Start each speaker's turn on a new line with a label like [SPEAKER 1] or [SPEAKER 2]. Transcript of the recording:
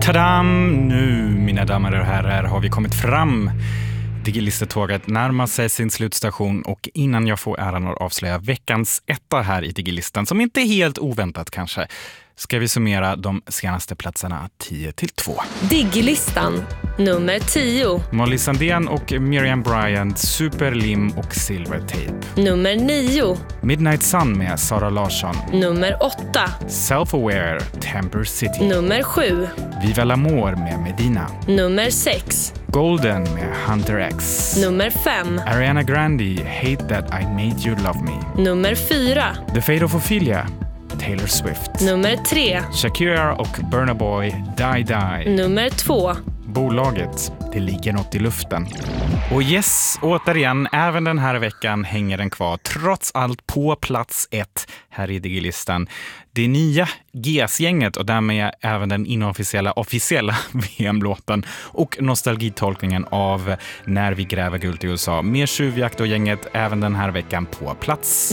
[SPEAKER 1] Tadam! Nu, mina damer och herrar, har vi kommit fram. Digilistetåget närmar sig sin slutstation och innan jag får äran att avslöja veckans etta här i Digilisten, som inte är helt oväntat kanske, ska vi summera de senaste platserna 10-2.
[SPEAKER 2] Digilistan, nummer 10.
[SPEAKER 1] Molly Sandén och Miriam Bryant, Superlim och Silver Tape.
[SPEAKER 2] Nummer 9.
[SPEAKER 1] Midnight Sun med Sara Larsson.
[SPEAKER 2] Nummer 8.
[SPEAKER 1] Self-Aware, Temper City.
[SPEAKER 2] Nummer 7.
[SPEAKER 1] Viva l'Amour med Medina.
[SPEAKER 2] Nummer 6.
[SPEAKER 1] Golden med Hunter X.
[SPEAKER 2] Nummer 5.
[SPEAKER 1] Ariana Grande, Hate That I Made You Love Me.
[SPEAKER 2] Nummer 4.
[SPEAKER 1] The Fate of Ophelia, Taylor Swift.
[SPEAKER 2] Nummer 3.
[SPEAKER 1] Shakira och Burna Boy, Die Die.
[SPEAKER 2] Nummer 2.
[SPEAKER 1] Bolaget, det ligger något i luften. Och yes, återigen, även den här veckan hänger den kvar trots allt på plats 1 här i Digilistan. Det nya GS-gänget och därmed även den inofficiella officiella VM-låten och nostalgitolkningen av När vi gräver guld i USA med Tjuvjakt och gänget även den här veckan på plats